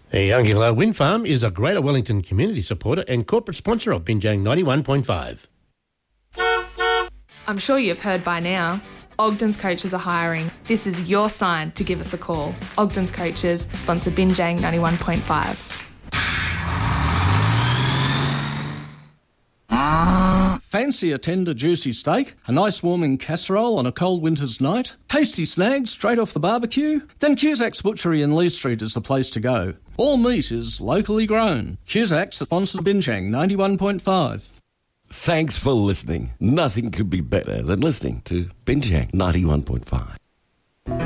The Youngilla Wind Farm is a Greater Wellington community supporter and corporate sponsor of Binjang 91.5. I'm sure you've heard by now, Ogden's Coaches are hiring. This is your sign to give us a call. Ogden's Coaches sponsor Binjang 91.5. Fancy a tender, juicy steak, a nice warming casserole on a cold winter's night, tasty snags straight off the barbecue? Then Cusack's Butchery in Lee Street is the place to go. All meat is locally grown. Cusack's sponsors Binjang 91.5. Thanks for listening. Nothing could be better than listening to Binjang 91.5.